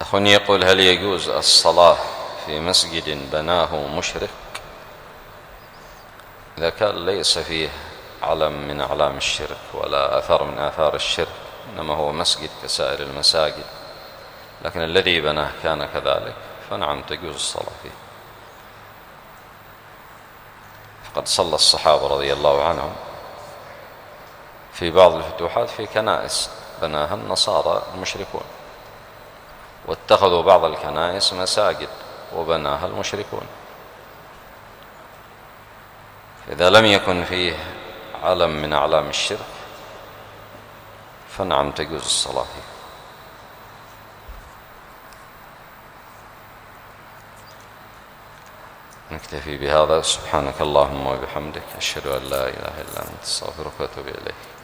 أخونا يقول: هل يجوز الصلاة في مسجد بناه مشرك إذا كان ليس فيه علم من أعلام الشرك ولا أثر من آثار الشرك، إنما هو مسجد كسائر المساجد، لكن الذي بناه كان كذلك، فنعم تجوز الصلاة فيه. فقد صلى الصحابة رضي الله عنهم في بعض الفتوحات في كنائس بناها النصارى المشركون، واتخذوا بعض الكنائس مساجد وبناها المشركون. إذا لم يكن فيه علم من أعلام الشرك فنعم تجوز الصلاة فيه. نكتفي بهذا. سبحانك اللهم وبحمدك، أشهد أن لا إله إلا أنت، أستغفرك وأتوب إليك.